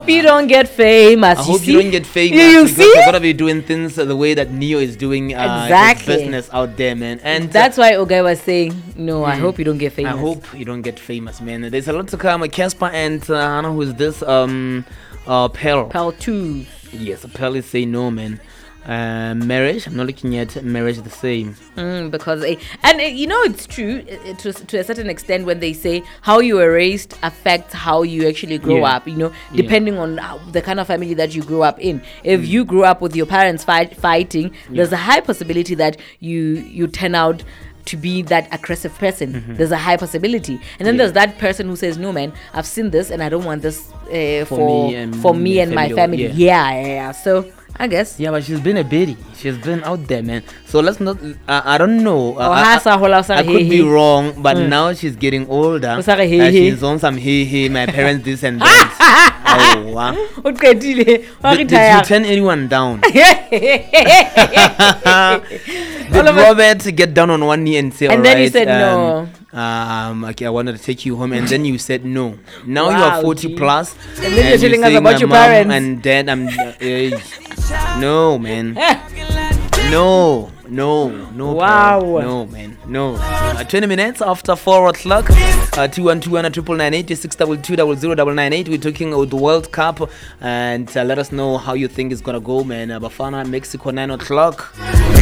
You don't get famous. I hope you don't get famous You because see? you're gonna be doing things the way that Neo is doing Exactly. his business out there, man. And That's why Ogai was saying, no, I hope you don't get famous. I hope you don't get famous, man. There's a lot to come. Casper and I don't know who's this. Pearl. Pal 2. Yes, Pearl is saying no, man. Marriage. I'm not looking at marriage the same. Because you know, it's true to a certain extent when they say how you were raised affects how you actually grow up, you know, depending on the kind of family that you grew up in. If you grew up with your parents fighting, there's a high possibility that you turn out to be that aggressive person. There's a high possibility. And then there's that person who says, no, man, I've seen this and I don't want this for me and my family. Yeah. So I guess. Yeah, but she's been a biddy. She's been out there, man. So let's not. I don't know. I could be wrong, but now she's getting older. She's on some hey, my parents this and that. Oh, wow. Did you turn anyone down? Did Robert get down on one knee and say, and then he said no. Okay, I wanted to take you home, and then you said no. Now you are 40 plus, and then you're telling us about your parents and dad. No, man. No. Wow. No, man. No. 20 minutes after 4 o'clock. 2121 622 We're talking about the World Cup, and let us know how you think it's gonna go, man. Bafana, Mexico, 9 o'clock.